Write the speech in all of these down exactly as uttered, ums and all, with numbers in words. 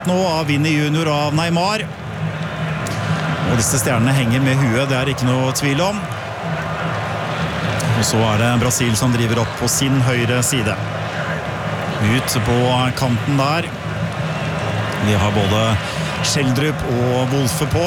Nå av Vinny Junior og av Neymar. Og disse stjernene henger med huet, det er ikke noe tvil om. Og så er det Brasil som driver opp på sin høyre side. Ut på kanten der. Vi har både Schjelderup og Wolfe på.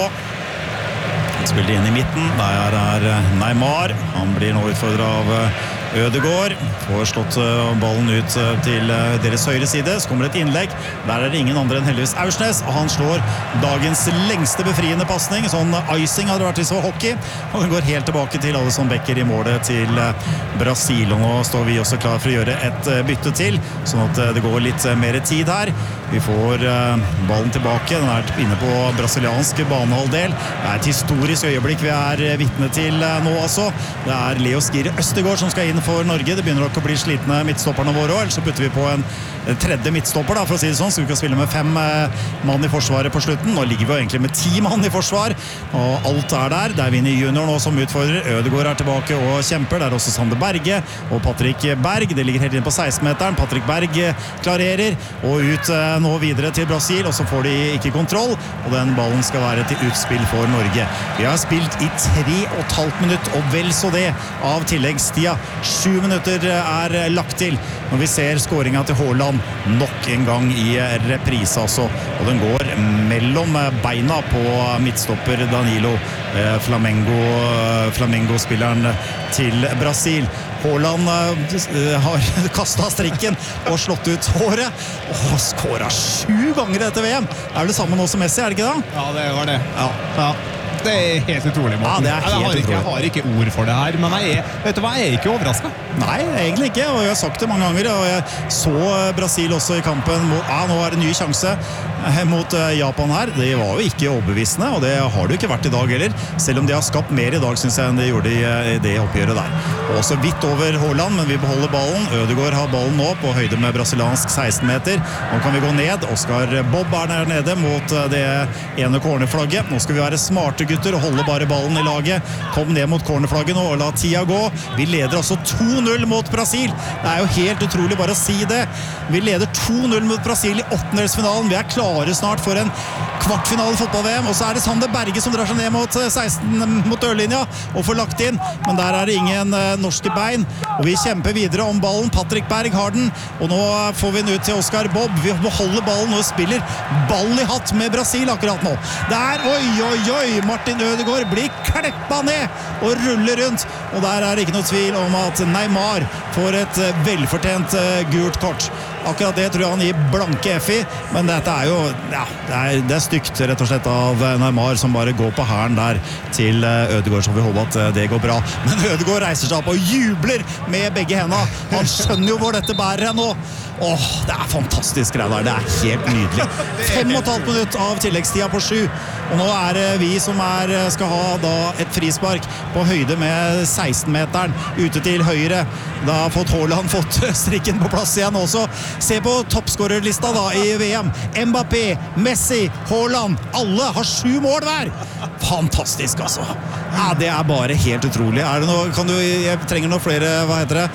Spiller inn i midten. Der er Neymar. Han blir nå utfordret av Ødegaard. Får slått ballen ut til deres høyre side. Så kommer et innlegg. Der er det ingen andre enn heldigvis Aursnes. Og han slår dagens lengste befriende passning. Sånn icing hadde det vært i så hockey. Og den går helt tilbake til Alisson Becker i målet til Brasil. Og nå står vi også klar for å gjøre et bytte til, sånn at det går litt mer tid her. Vi får ballen tilbake. Den er inne på brasiliansk banehalvdel. Det er et historisk øyeblikk vi er vitne til nå altså. Det er Leo Skiri Østergaard som skal inn for Norge. Det begynner nok å bli slitne midtstopperne våre, ellers så putter vi på en tredje midtstopper da, for å si det sånn, så vi kan spille med fem mann i forsvaret på slutten. Nå ligger vi jo egentlig med ti mann i forsvar, og alt er der. Det er Vinny Junior nå som utfordrer. Ødegaard er tilbake og kjemper. Det er også Sander Berge og Patrick Berg. Det ligger helt inn på seksten-meteren. Patrick Berg klarerer, og ut nå videre til Brasil, og så får de ikke kontroll, og den ballen skal være til utspill for Norge. Vi har spilt i tre og et halvt minutt, og vel så det av tilleggstida. Sju minutter er lagt til når vi ser skåringen til Haaland nok en gang i reprise altså. Og den går mellom beina på midtstopper Danilo, Flamengo, Flamengo-spilleren til Brasil. Haaland har kastet strikken og slått ut håret og skåret sju ganger etter V M. Er det samme nå som Messi, er det ikke da? Ja, det var det. Ja, ja. Det er helt utrolig, Morten. Ja, det er helt jeg, har ikke, utrolig. jeg har ikke ord for det her, men jeg er, vet du hva, jeg er ikke overrasket. Nei, egentlig ikke, og jeg har sagt det mange ganger, og jeg så Brasil også i kampen mot, ja, nå er det en ny sjanse mot Japan her. Det var jo ikke overbevisende, og det har det jo ikke vært i dag heller, selv om de har skapt mer i dag, synes jeg, enn de gjorde i det oppgjøret der. Og også vidt over Haaland, men vi beholder ballen. Ødegaard har ballen nå på høyde med brasiliansk seksten meter. Nå kan vi gå ned. Oskar Bob er der nede mot det ene cornerflagget. Nå skal vi være smarte gutter og holde bare ballen i laget. Kom ned mot cornerflagget nå og la tida gå. Vi leder altså to null mot Brasil. Det er jo helt utrolig bare å si det. Vi leder to null mot Brasil i åttendedelsfinalen. Vi er klare snart for en kvartfinale fotball-V M, og så er det Sander Berge som drar seg ned mot seksten mot dørlinja og får lagt inn, men der er det ingen norske bein, og vi kjemper videre om ballen. Patrick Berg har den, og nå får vi den ut til Oskar Bob. Vi beholder ballen og spiller ball i hatt med Brasil akkurat nå. Der, oi, oi, oi, Martin Ødegaard blir kleppa ned og ruller rundt, og der er det ikke noe tvil om at Neymar får et velfortjent gult kort. Akkurat det tror jeg han gir blanke F i, men dette er jo, ja, det er, det er stygt rett og slett av Neymar som bare går på hæren der til Ødegaard, så vi håper at det går bra. Men Ødegaard reiser seg opp og jubler med begge hendene. Han skjønner jo hvor dette bærer nå. Åh, det er fantastisk greie der, det er helt nydelig. Fem og et halvt minutt av tilleggstida på sju, og nå er det vi som er, skal ha da et frispark på høyde med seksten-meteren ute til høyre. Da har fått Haaland fått strikken på plass igjen også. Se på toppskårerlista da i V M. Mbappé, Messi, Haaland, alle har sju mål hver. Fantastisk altså. Ja, det er bare helt utrolig. Er det noe, kan du, jeg trenger noen flere, hva heter det?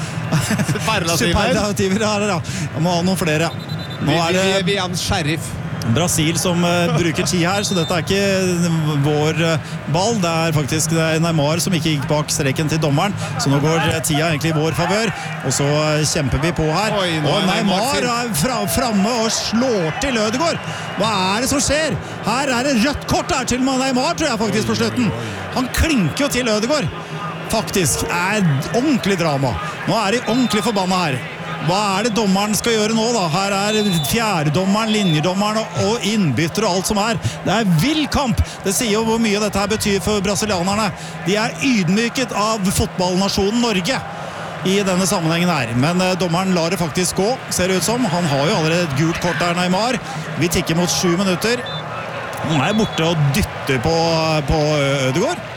Superlativer her, ja. Jeg må ha noen flere. Nå er det V M's sheriff. Brasil som uh, bruker tid her, så dette er ikke vår uh, ball. Det er faktisk det er Neymar som ikke gikk bak streken til dommeren, så nå går uh, tida egentlig i vår favør, og så uh, kjemper vi på her. Oi, og er Neymar er fra, framme og slår til Ødegaard. Hva er det som skjer? Her er det rødt kort der til Neymar, tror jeg faktisk på slutten. Han klinker jo til Ødegaard. Faktisk, det er ordentlig drama. Nå er de ordentlig forbannet her. Hva er det dommeren skal gjøre nå da? Her er fjerdedommeren, linjedommeren og innbytter og alt som er. Det er vill kamp. Det sier jo hvor mye dette her betyr for brasilianerne. De er ydmyket av fotballnasjonen Norge i denne sammenhengen her. Men eh, dommeren lar det faktisk gå, ser det ut som. Han har jo allerede et gult kort der, Neymar. Vi tikker mot sju minutter. Han er borte og dytter på, på Ødegaard.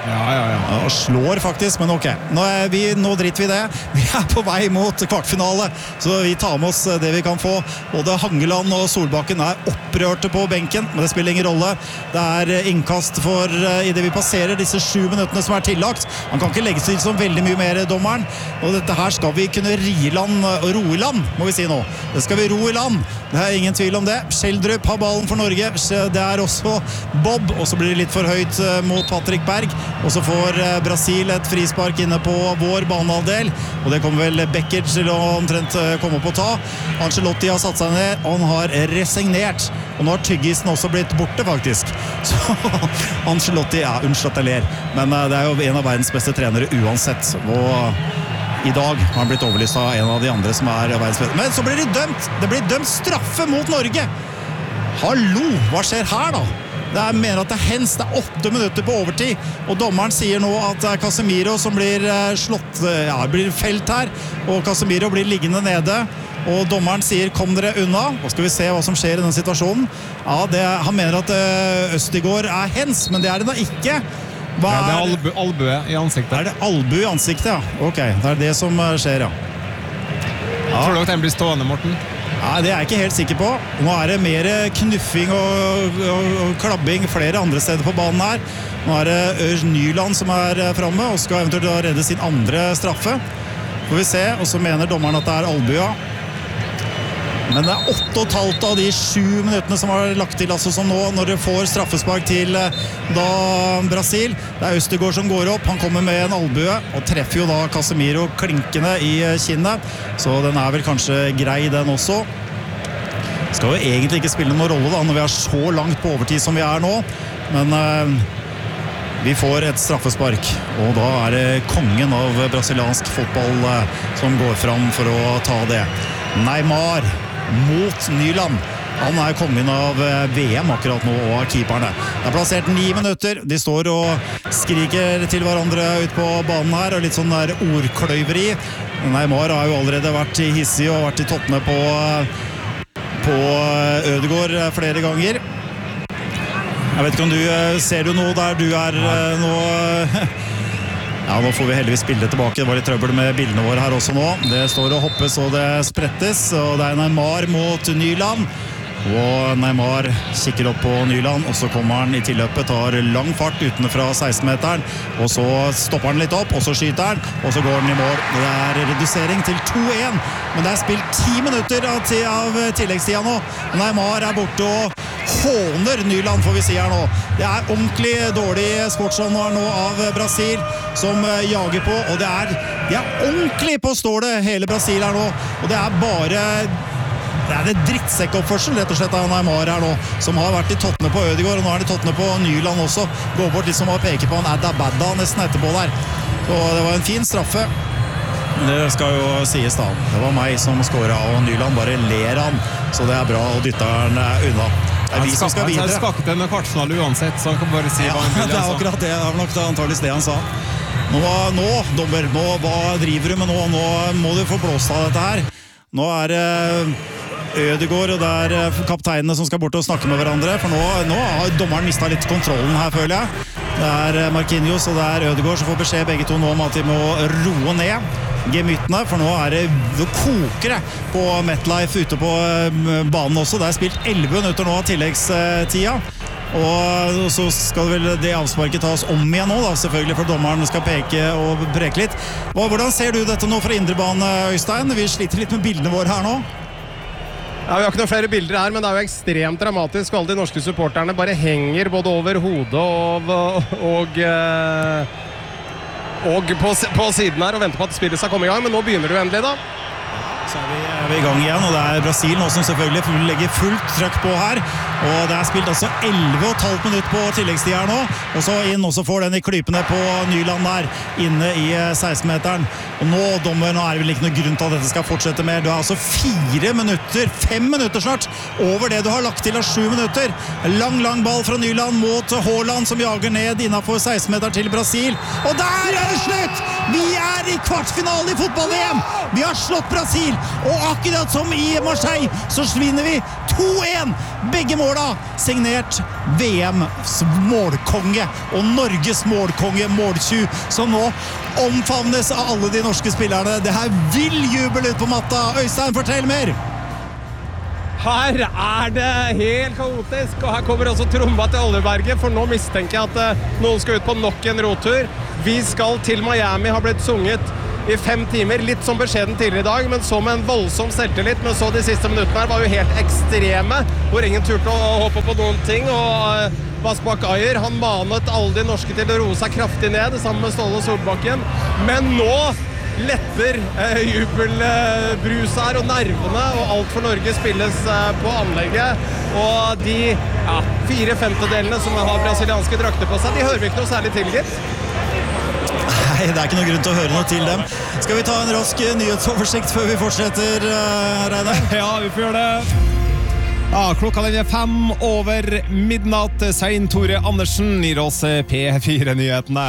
Ja, ja, ja. Og slår faktisk, men ok. Nå, er vi, nå driter vi det. Vi er på vei mot kvartfinale, så vi tar med oss det vi kan få. Både Hangeland og Solbakken er opprørte på benken, men det spiller ingen rolle. Det er innkast for i det vi passerer disse sju minuttene som er tillagt. Man kan ikke legge til som veldig mye mer, dommeren. Og dette her skal vi kunne ri i land, ro i land, må vi si nå. Det skal vi ro i land. Det er ingen tvil om det. Schjelderup har ballen for Norge. Det er også Bob, og så blir det litt for høyt mot Patrick Berg. Og så får Brasil et frispark inne på vår banehalvdel, og det kommer vel Becker til å omtrent komme opp og ta. Ancelotti har satt seg ned, og han har resignert. Og nå har tyggisen også blitt borte, faktisk. Så Ancelotti, ja, unnskyld at jeg ler, men det er jo en av verdens beste trenere uansett. Og i dag har han blitt overlyst av en av de andre som er verdens beste. Men så blir det dømt! Det blir dømt straffe mot Norge! Hallo, hva skjer her da? Det er, mener at det er hens, det er åtte minutter på overtid, og dommeren sier nå at det er Casemiro som blir slått, ja, blir felt her, og Casemiro blir liggende nede, og dommeren sier kom dere unna, og skal vi se hva som skjer i denne situasjonen. Ja, det, han mener at Østigård er hens, men det er det da ikke. Hva ja, det er er albu, albue i ansiktet. Er det albue i ansiktet, ja? Ok, det er det som skjer, ja. Ja. Tror du at den blir stående, Morten? Nei, det er jeg ikke helt sikker på. Nå er det mer knuffing og, og, og klabbing flere andre steder på banen her. Nå er det Ør Nyland som er fremme og skal eventuelt redde sin andre straffe. Får vi se, og så mener dommeren at det er albua. Men det er åtte og et halvt av de sju minuttene som har lagt til, altså som nå, når det får straffespark til da Brasil. Det er Østigård som går opp, han kommer med en albue og treffer jo da Casemiro klinkende i kinnet. Så den er vel kanskje grei den også. Skal jo egentlig ikke spille noen rolle da, når vi er så langt på overtid som vi er nå. Men øh, vi får et straffespark, og da er det kongen av brasiliansk fotball øh, som går fram for å ta det. Neymar mot Nyland. Han er kongen av V M akkurat nå, og keeperne. Det er plassert ni minutter. De står og skriker til hverandre ut på banen her, og litt sånn der ordkløyveri. Neymar har jo allerede vært i hissig og vært i tottene på, på Ødegaard flere ganger. Jeg vet ikke om du ser du noe der du er nå... Ja, nå får vi heldigvis bildet tilbake. Det var litt trøbbel med bildene våre her også nå. Det står og hoppes og det sprettes, og det er Neymar mot Nyland. Og Neymar kikker opp på Nyland, og så kommer han i tilløpet, tar lang fart utenfra seksten-meteren, og så stopper han litt opp, og så skyter han, og så går han i mål. Det er redusering til to én, men det er spilt ti minutter av, av tilleggstida nå. Neymar er borte og håner Nyland, får vi si her nå. Det er ordentlig dårlig sportsånd nå av Brasil, som jager på, og det er, de er ordentlig på stålet hele Brasil her nå, og det er bare... Det er det drittsekkoppførsel, rett og slett, av Neymar her nå, som har vært i tottene på Ødegaard, og nå er de tottene på Nyland også. Går bort litt som å peke på en Adda Badda nesten etterpå der. Så det var en fin straffe. Det skal jo sies da. Det var meg som skåret, og Nyland bare ler han. Så det er bra, og dytter han unna. Det er vi som skal videre. Han skal ikke til med kvartfinale uansett, så han kan bare si ja, hva han vil. Det er akkurat det. Det er nok antageligvis det han sa. Nå, nå dommer, nå, hva driver du med nå? Nå må du få blåst av dette her. Nå er det... Ødegaard, og det er kapteinene som skal bort og snakke med hverandre, for nå, nå har dommeren mistet litt kontrollen her, føler jeg. Det er Marquinhos og det er Ødegaard som får beskjed begge to nå om at de må roe ned gemyttene, for nå er det, det koker på MetLife ute på banen også. Det er spilt elleve minutter nå av tilleggstida, og så skal vel det avsparket tas om igjen nå da, selvfølgelig, for dommeren skal peke og breke litt. Hvordan ser du dette nå fra indrebane, Øystein? Vi sliter litt med bildene våre her nå. Ja, vi har ikke noen flere bilder her, men det er jo ekstremt dramatisk. Alle de norske supporterne bare henger både over hodet og, og, og på, på siden her og venter på at spillet skal komme i gang. Men nå begynner det jo endelig da. Så er vi, er vi i gang igjen, og det er Brasil nå som selvfølgelig legger fullt trøkk på her. Og det er spilt altså elleve og et halvt minutt på tilleggstid her nå. Og så inn, og så får den i klypene på Nyland der, inne i seksten-meteren. Og nå, dommer, nå er det vel ikke noe grunn til at dette skal fortsette mer. Du har altså fire minutter, fem minutter snart, over det du har lagt til av sju minutter. Lang, lang ball fra Nyland mot Haaland, som jager ned innenfor seksten-meteren til Brasil. Og der er det slutt! Vi er i kvartfinale i fotball-V M! Vi har slått Brasil, og akkurat som i Marseille så svinner vi to en! Begge måla signert V M's målkonge og Norges målkonge, måltjuv, som nå omfavnes av alle de norske spillerne. Det her vil jubel ut på matta. Øystein, fortell mer! Her er det helt kaotisk, og her kommer også tromba til Oljeberget, for nå mistenker jeg at uh, noen skal ut på nok en rotur. Vi skal til Miami, har blitt sunget i fem timer, litt som beskjeden tidligere i dag, men så med en voldsom selvtillit, men så de siste minuttene her var jo helt ekstreme, hvor ingen turte å hoppe på noen ting, og uh, Vassbakk Ayer, han manet alle de norske til å roe seg kraftig ned, sammen med Ståle Solbakken, men nå letter eh, jubelbrus her og nervene, og alt for Norge spilles eh, på anlegget, og de ja, fire femtedelene som har brasilianske drakter på seg, de hører vi ikke noe særlig til, gitt. Nei, det er ikke noe grunn til å høre noe til dem. Skal vi ta en rask nyhetsoversikt før vi fortsetter, uh, Reine? Ja, vi får gjøre det. Ja, klokka den er fem over midnatt. Svein Tore Andersen gir oss P fire-nyhetene.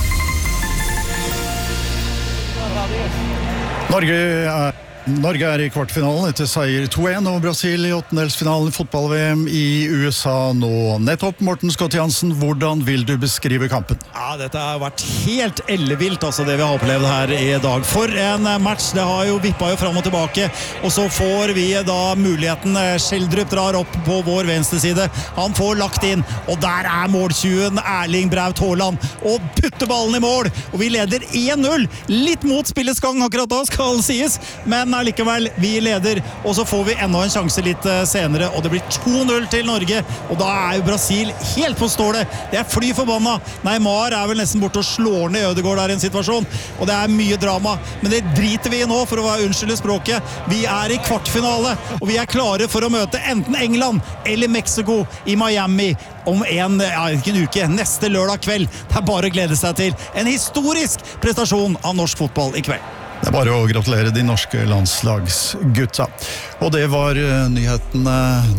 Norge er, Norge er i kvartfinalen etter seier to en, og Brasil i åttendelsfinalen i fotball-V M i U S A nå. Nettopp, Morten Scott Jansen, hvordan vil du beskrive kampen? Ja, dette har vært helt ellevilt, altså det vi har opplevd her i dag. For en match, det har jo vippet jo fram og tilbake, og så får vi da muligheten. Schjelderup drar opp på vår venstre side, han får lagt inn, og der er måltjuven Erling Braut Haaland, og putter ballen i mål, og vi leder en null. Litt mot spillets gang akkurat da, skal sies, men likevel, vi leder, og så får vi enda en sjanse litt senere, og det blir to null til Norge, og da er jo Brasil helt på stålet. Det er fly forbanna. Neymar er vel nesten borte og slår ned Ødegaard der i en situasjon, og det er mye drama, men det driter vi i nå, for å være unnskyld i språket. Vi er i kvartfinale, og vi er klare for å møte enten England eller Mexico i Miami om en, ja, ikke en uke, neste lørdag kveld. Det er bare å glede seg til en historisk prestasjon av norsk fotball i kveld. Det er bare å gratulere de norske landslagsgutta. Og det var uh, nyhetene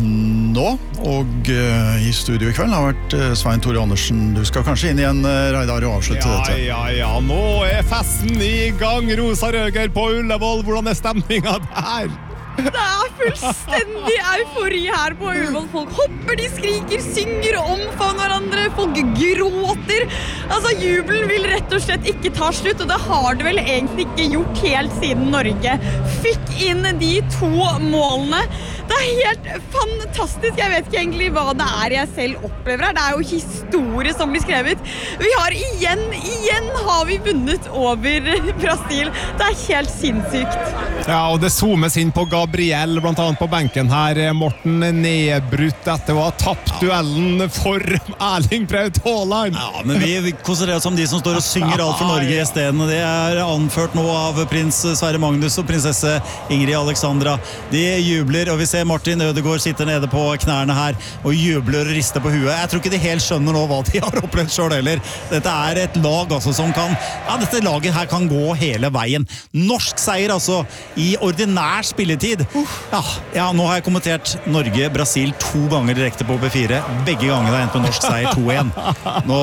nå, og uh, i studio i kveld har vært uh, Svein Tore Andersen. Du skal kanskje inn igjen, uh, Reidar, og avslutte ja, dette. Ja, ja, nå er festen i gang. Rosa Røger på Ullevål. Hvordan er stemninga der? Det er fullstendig eufori her på Ullevål. Folk hopper, de skriker, synger og omfavner hverandre. Folk gråter. Altså, jubelen vil rett og slett ikke ta slutt, og det har det vel egentlig ikke gjort helt siden Norge fikk inn de to målene. Det er helt fantastisk. Jeg vet ikke egentlig hva det er jeg selv opplever her. Det er jo historie som blir skrevet. Vi har igjen, igjen har vi vunnet over Brasil. Det er helt sinnssykt. Ja, og det zoomes inn på Gabriel, blant annet på benken her. Morten nedbrutt etter å ha tapt duellen for Erling Braut Haaland. Ja, men vi, vi konsentrerer oss om de som står og synger alt for Norge i stedet. Det er anført nå av prins Sverre Magnus og prinsesse Ingrid Alexandra. De jubler, og vi ser Martin Ødegaard sitter nede på knærne her og jubler og rister på huet. Jeg tror ikke de helt skjønner nå hva de har opplevd selv heller. Dette er et lag altså, som kan, ja, dette laget her kan gå hele veien. Norsk seier altså i ordinær spilletid. Ja, ja, nå har jeg kommentert Norge-Brasil to ganger direkte på P fire. Begge ganger har jeg endt med norsk seier to en. Nå,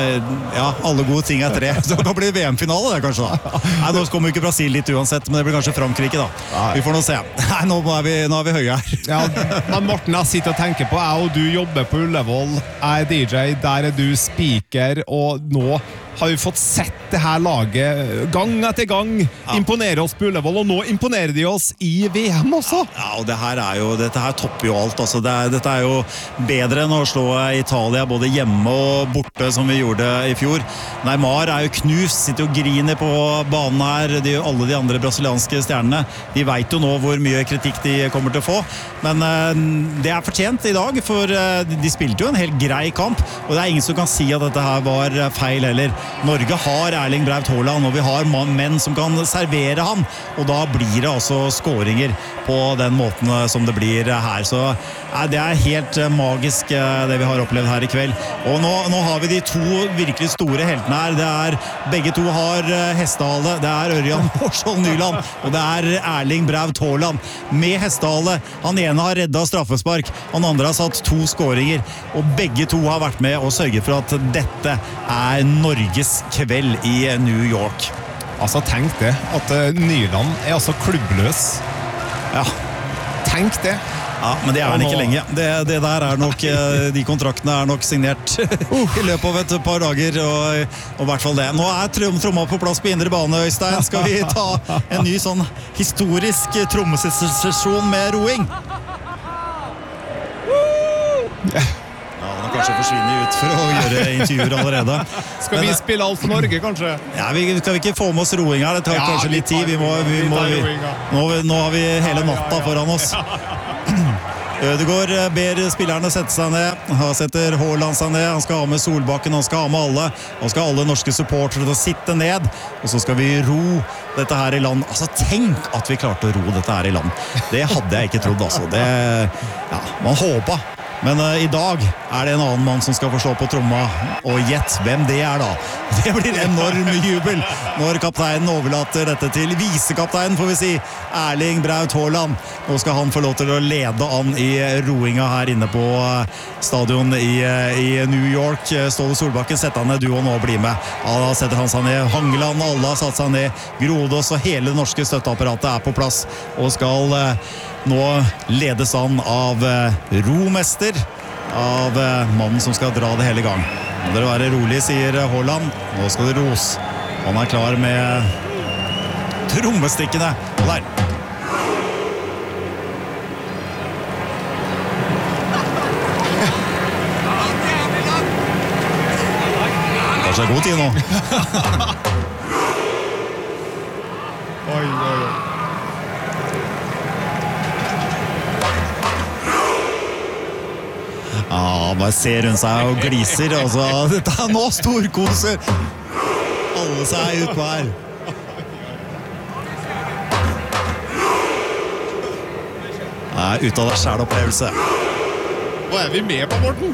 ja, alle gode ting er tre. Så da blir det V M-finale det kanskje da. Nei, nå kommer jo ikke Brasil litt uansett, men det blir kanskje Frankrike da. Vi får nå se. Nei, nå er vi, nå er vi høye her. Ja, men Morten, jeg sitter og tenker på, jeg og du jobber på Ullevål, jeg er D J, der er du speaker, og nå har vi fått sett det her laget gang etter gang ja. imponere oss på Ullevål, og nå imponerer de oss i V M også. Ja, og det her er jo, dette her topper jo alt, altså. Det er, dette er jo bedre enn å slå Italia både hjemme og borte som vi gjorde i fjor. Neymar er jo knust, sitter og griner på banen her, de, alle de andre brasilianske stjernene. De vet jo nå hvor mye kritikk de kommer til å få, men uh, det er fortjent i dag, for uh, de spilte jo en helt grei kamp, og det er ingen som kan si at dette her var feil heller. Norge har Erling Braut Haaland, og vi har menn som kan servere han, og da blir det altså skåringer på den måten som det blir her. Så ja, det er helt magisk det vi har opplevd her i kveld. Og nå, nå har vi de to virkelig store heltene her. Det er, begge to har hestehale. Det er Ørjan Hårskjold Nyland, og det er Erling Braut Haaland med hestehale. Han ene har reddet straffespark, han andre har satt to skåringer, og begge to har vært med og sørget for at dette er Norges kveld i New York. Altså, tenk det, at uh, Nyland er altså klubbløs. Ja. Tenk det. Ja, men det er han ikke lenge. Det, det der er nok, de kontraktene er nok signert i løpet av et par dager, og, og i hvert fall det. Nå er trom, tromma på plass på indre bane, Øystein. Skal vi ta en ny sånn historisk trommesesjon med roing? Ja, han har kanskje forsvinner ut for å gjøre intervjuer allerede. Skal vi spille alt for Norge, kanskje? Ja, vi skal vi ikke få med oss roing her. Det tar Ja, kanskje vi litt tid. Vi må, vi vi må, tar vi, roing, ja. nå, nå har vi hele natta foran oss. Ødegaard ber spillerne sette seg ned. Han setter Haaland seg ned. Han skal ha med Solbakken, han skal ha med alle. Han skal ha alle norske supportere til å sitte ned. Og så skal vi ro dette her i land. Altså, tenk at vi klarte å ro dette her i land. Det hadde jeg ikke trodd, altså. Det, ja, man håpa. Men uh, i dag er det en annen mann som skal få slå på tromma, og gjett hvem det er da. Det blir enorm jubel når kapteinen overlater dette til visekapteinen, får vi si, Erling Braut Haaland. Nå skal han få lov til å lede an i roinga her inne på stadion i, i New York. Ståle Solbakken, sett han ned, du og nå bli med. Ja, da setter han seg ned. Hangeland, alle har satt seg ned. Grodås og hele det norske støtteapparatet er på plass og skal uh, nå ledes an av uh, romester, av uh, mannen som skal dra det hele i gang. Må dere være rolig, sier Haaland. Nå skal det ros. Han er klar med trommestikkene. Og der. Kanskje det er god tid nå. Oi, oi, oi. Ja, bare ser rundt seg og gliser. Altså, dette er nå storkoser. Alle seg ut på her. Det er ut av det selv opplevelse. Hva er vi med på, Morten?